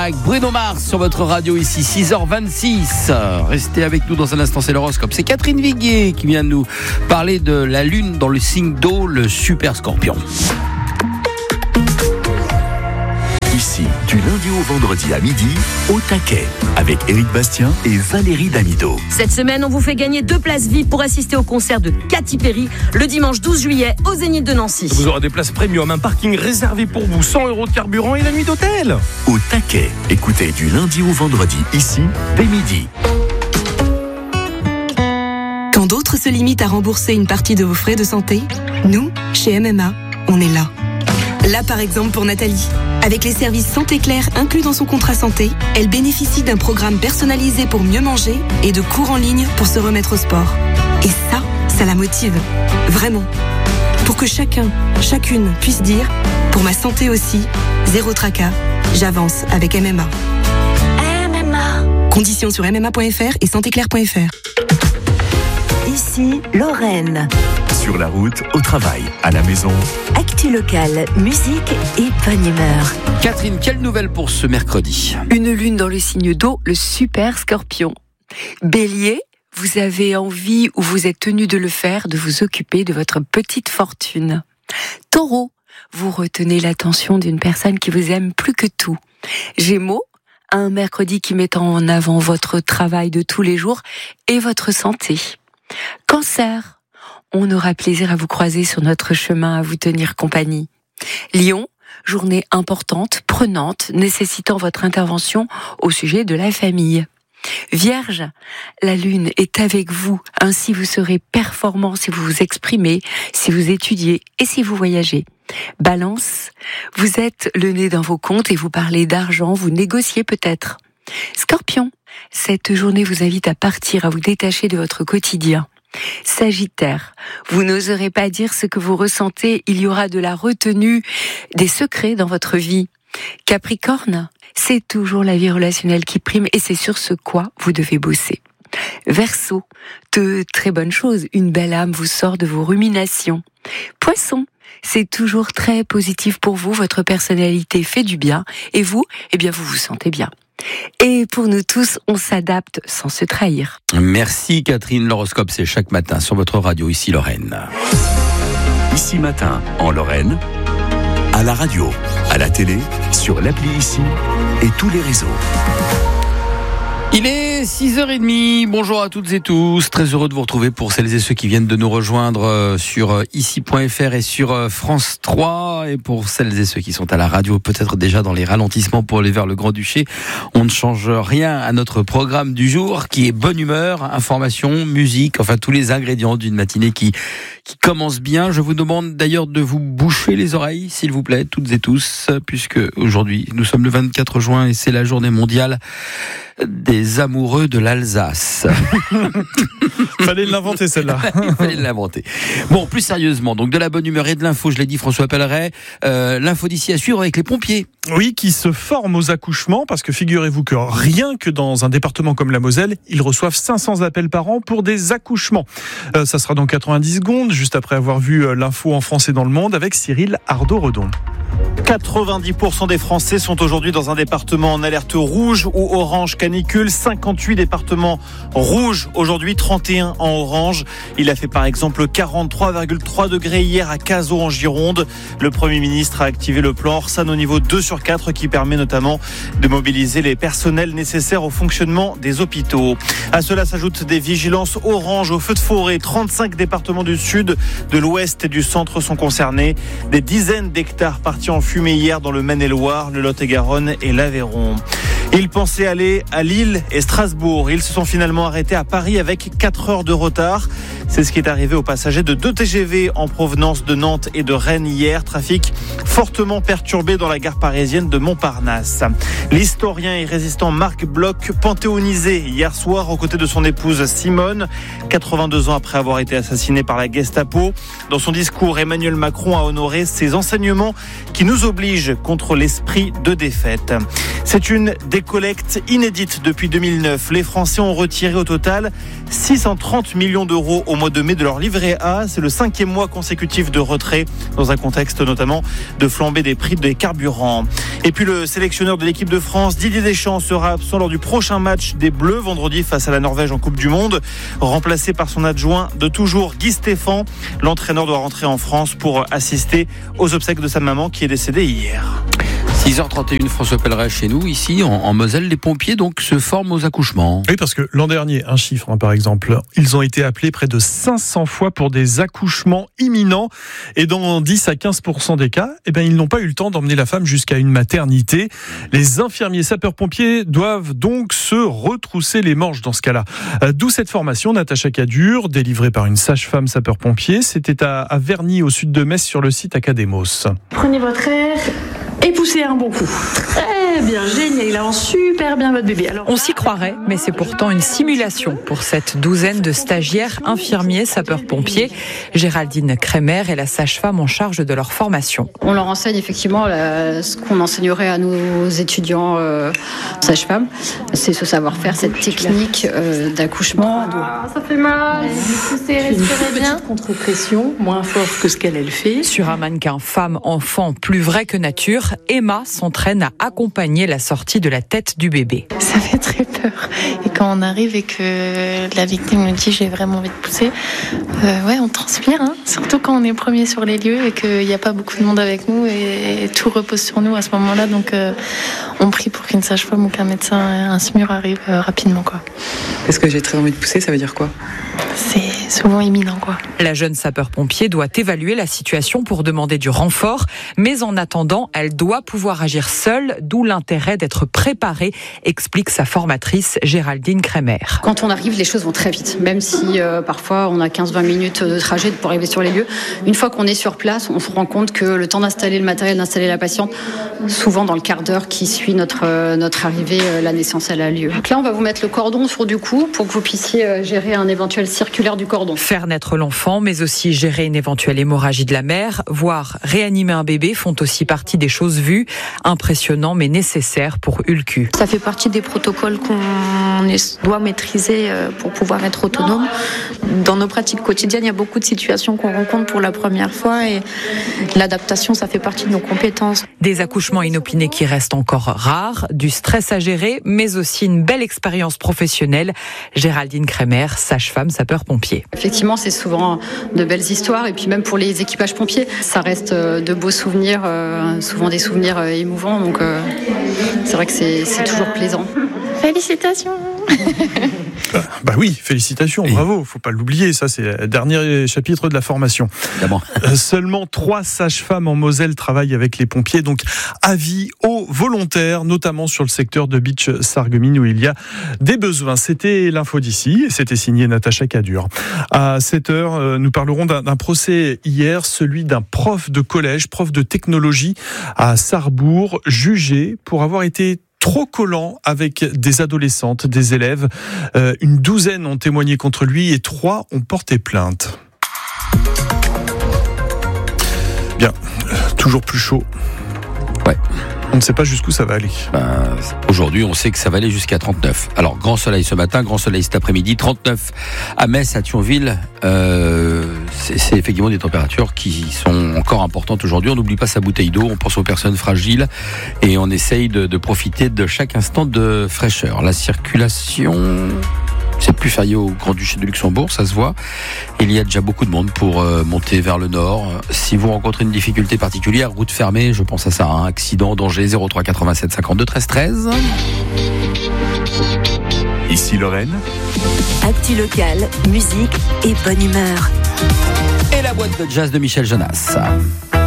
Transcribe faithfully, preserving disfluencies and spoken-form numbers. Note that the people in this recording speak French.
avec Bruno Mars sur votre radio ici, six heures vingt-six. Restez avec nous dans un instant, c'est l'horoscope. C'est Catherine Viguier qui vient nous parler de la lune dans le signe d'eau, le super scorpion. Ici, du lundi au vendredi à midi, au taquet, avec Éric Bastien et Valérie Damido. Cette semaine, on vous fait gagner deux places V I P pour assister au concert de Katy Perry le dimanche douze juillet au Zénith de Nancy. Vous aurez des places premium, un parking réservé pour vous, cent euros de carburant et la nuit d'hôtel. Au taquet, écoutez du lundi au vendredi, ici, dès midi. Quand d'autres se limitent à rembourser une partie de vos frais de santé, nous, chez M M A, on est là. Là, par exemple, pour Nathalie. Avec les services Santé Claire inclus dans son contrat santé, elle bénéficie d'un programme personnalisé pour mieux manger et de cours en ligne pour se remettre au sport. Et ça, ça la motive. Vraiment. Pour que chacun, chacune puisse dire « Pour ma santé aussi, zéro tracas, j'avance avec M M A ». M M A. Conditions sur m m a point f r et santé claire point f r. Ici, Lorraine. Sur la route, au travail, à la maison. Actu locale, musique et bonne humeur. Catherine, quelle nouvelle pour ce mercredi ? Une lune dans le signe d'eau, le super scorpion. Bélier, vous avez envie ou vous êtes tenu de le faire, de vous occuper de votre petite fortune. Taureau, vous retenez l'attention d'une personne qui vous aime plus que tout. Gémeaux, un mercredi qui met en avant votre travail de tous les jours et votre santé. Cancer, on aura plaisir à vous croiser sur notre chemin, à vous tenir compagnie. Lion, journée importante, prenante, nécessitant votre intervention au sujet de la famille. Vierge, la lune est avec vous, ainsi vous serez performant si vous vous exprimez, si vous étudiez et si vous voyagez. Balance, vous êtes le nez dans vos comptes et vous parlez d'argent, vous négociez peut-être. Scorpion, cette journée vous invite à partir, à vous détacher de votre quotidien. Sagittaire, vous n'oserez pas dire ce que vous ressentez, il y aura de la retenue, des secrets dans votre vie. Capricorne, c'est toujours la vie relationnelle qui prime et c'est sur ce quoi vous devez bosser. Verseau, de très bonnes choses, une belle âme vous sort de vos ruminations. Poisson, c'est toujours très positif pour vous, votre personnalité fait du bien et vous, eh bien vous vous sentez bien. Et pour nous tous, on s'adapte sans se trahir. Merci Catherine, l'horoscope c'est chaque matin sur votre radio, ici Lorraine. Ici matin, en Lorraine, à la radio, à la télé, sur l'appli Ici et tous les réseaux. Il est six heures trente, bonjour à toutes et tous, très heureux de vous retrouver pour celles et ceux qui viennent de nous rejoindre sur ici point f r et sur France trois, et pour celles et ceux qui sont à la radio, peut-être déjà dans les ralentissements pour aller vers le Grand-Duché. On ne change rien à notre programme du jour qui est bonne humeur, information, musique, enfin tous les ingrédients d'une matinée qui, qui commence bien. Je vous demande d'ailleurs de vous boucher les oreilles, s'il vous plaît, toutes et tous, puisque aujourd'hui nous sommes le vingt-quatre juin et c'est la journée mondiale des amoureux de l'Alsace. Fallait l'inventer celle-là. Il fallait l'inventer. Bon, plus sérieusement, donc de la bonne humeur et de l'info, je l'ai dit, François Pelleret, euh, l'info d'ici à suivre avec les pompiers. Oui, qui se forment aux accouchements, parce que figurez-vous que rien que dans un département comme la Moselle, ils reçoivent cinq cents appels par an pour des accouchements. Euh, ça sera dans quatre-vingt-dix secondes, juste après avoir vu l'info en France et dans le monde, avec Cyril Ardo-Redon. quatre-vingt-dix pour cent des Français sont aujourd'hui dans un département en alerte rouge ou orange canicule. cinquante-huit départements rouges aujourd'hui, trente et un en orange. Il a fait par exemple quarante-trois virgule trois degrés hier à Cazaux en Gironde. Le Premier ministre a activé le plan Orsan au niveau deux sur quatre qui permet notamment de mobiliser les personnels nécessaires au fonctionnement des hôpitaux. À cela s'ajoutent des vigilances orange aux feux de forêt. trente-cinq départements du sud, de l'ouest et du centre sont concernés. Des dizaines d'hectares partis en fumée hier dans le Maine-et-Loire, le Lot-et-Garonne et l'Aveyron. Ils pensaient aller à Lille et Strasbourg. Ils se sont finalement arrêtés à Paris avec quatre heures de retard. C'est ce qui est arrivé aux passagers de deux T G V en provenance de Nantes et de Rennes hier. Trafic fortement perturbé dans la gare parisienne de Montparnasse. L'historien et résistant Marc Bloch, panthéonisé hier soir aux côtés de son épouse Simone, quatre-vingt-deux ans après avoir été assassiné par la Gestapo. Dans son discours, Emmanuel Macron a honoré ses enseignements qui nous obligent contre l'esprit de défaite. C'est une décollecte inédite depuis deux mille neuf. Les Français ont retiré au total six cent trente millions d'euros au mois mois de mai de leur livret A. C'est le cinquième mois consécutif de retrait dans un contexte notamment de flambée des prix des carburants. Et puis le sélectionneur de l'équipe de France, Didier Deschamps, sera absent lors du prochain match des Bleus vendredi face à la Norvège en Coupe du Monde, remplacé par son adjoint de toujours, Guy Stéphane. L'entraîneur doit rentrer en France pour assister aux obsèques de sa maman qui est décédée hier. six heures trente et une, François Pelleret chez nous, ici en, en Moselle, les pompiers donc se forment aux accouchements. Oui, parce que l'an dernier, un chiffre hein, par exemple, ils ont été appelés près de cinq cents fois pour des accouchements imminents et dans dix à quinze pour cent des cas, eh ben, ils n'ont pas eu le temps d'emmener la femme jusqu'à une maternité. Les infirmiers sapeurs-pompiers doivent donc se retrousser les manches dans ce cas-là. Euh, d'où cette formation, Natacha Cadur, délivrée par une sage-femme sapeur-pompier. C'était à, à Verny, au sud de Metz, sur le site Academos. Prenez votre air et poussez un bon coup. Très bien, génial, il avance super bien votre bébé. Alors, on s'y croirait, mais c'est pourtant une simulation pour cette douzaine de stagiaires infirmiers sapeurs-pompiers. Géraldine Crémer est la sage-femme en charge de leur formation. On leur enseigne effectivement la, ce qu'on enseignerait à nos étudiants euh, sages-femmes. C'est ce savoir-faire, cette technique euh, d'accouchement. Ah, ça fait mal, poussez, respirez bien. Contre-pression, moins fort que ce qu'elle elle fait. Sur un mannequin femme-enfant plus vrai que nature, Emma s'entraîne à accompagner la sortie de la tête du bébé. Ça fait très peur. Et quand on arrive et que la victime nous dit j'ai vraiment envie de pousser, euh, ouais, on transpire, hein. Surtout quand on est premier sur les lieux et qu'il n'y a pas beaucoup de monde avec nous et, et tout repose sur nous à ce moment-là. Donc euh, on prie pour qu'une sage-femme ou qu'un médecin, un SMUR arrive euh, rapidement, quoi. Est-ce que j'ai très envie de pousser, ça veut dire quoi ? C'est souvent imminent, quoi. La jeune sapeur-pompier doit évaluer la situation pour demander du renfort, mais en attendant, elle doit pouvoir agir seule, d'où l'intérêt d'être préparée, explique sa formatrice Géraldine Crémer. Quand on arrive, les choses vont très vite, même si euh, parfois on a quinze à vingt minutes de trajet pour arriver sur les lieux. Une fois qu'on est sur place, on se rend compte que le temps d'installer le matériel, d'installer la patiente, souvent dans le quart d'heure qui suit notre, euh, notre arrivée, euh, la naissance elle a lieu. Donc là, on va vous mettre le cordon autour du cou pour que vous puissiez euh, gérer un éventuel circulaire du cordon. Faire naître l'enfant, mais aussi gérer une éventuelle hémorragie de la mère, voire réanimer un bébé font aussi partie des choses vues, impressionnant mais nécessaire pour Ulcu. Ça fait partie des protocoles qu'on doit maîtriser pour pouvoir être autonome. Dans nos pratiques quotidiennes, il y a beaucoup de situations qu'on rencontre pour la première fois et l'adaptation, ça fait partie de nos compétences. Des accouchements inopinés qui restent encore rares, du stress à gérer, mais aussi une belle expérience professionnelle. Géraldine Crémer, sage-femme sapeur-pompier. Effectivement, c'est souvent de belles histoires et puis même pour les équipages pompiers, ça reste de beaux souvenirs, euh, souvent des souvenirs émouvants, donc euh, c'est vrai que c'est, c'est toujours plaisant. Félicitations. Bah, bah oui, félicitations, bravo, faut pas l'oublier, ça c'est le dernier chapitre de la formation. Euh, seulement trois sages-femmes en Moselle travaillent avec les pompiers, donc avis aux volontaires, notamment sur le secteur de Bitche-Sarreguemines où il y a des besoins. C'était l'info d'ici, et c'était signé Natacha Cadur. À sept heures, euh, nous parlerons d'un, d'un procès hier, celui d'un prof de collège, prof de technologie à Sarrebourg, jugé pour avoir été trop collant avec des adolescentes, des élèves. Euh, une douzaine ont témoigné contre lui et trois ont porté plainte. Bien, euh, toujours plus chaud. Ouais. On ne sait pas jusqu'où ça va aller. Ben, aujourd'hui, on sait que ça va aller jusqu'à trente-neuf. Alors, grand soleil ce matin, grand soleil cet après-midi, trente-neuf à Metz, à Thionville. Euh, c'est, c'est effectivement des températures qui sont encore importantes aujourd'hui. On n'oublie pas sa bouteille d'eau, on pense aux personnes fragiles et on essaye de, de profiter de chaque instant de fraîcheur. La circulation... C'est plus férié au Grand-Duché de Luxembourg, ça se voit. Il y a déjà beaucoup de monde pour euh, monter vers le nord. Si vous rencontrez une difficulté particulière, route fermée, je pense à ça, un accident, danger, zéro trois quatre-vingt-sept cinquante-deux treize treize. Ici Lorraine. Actu locale, musique et bonne humeur. Et la boîte de jazz de Michel Jonas.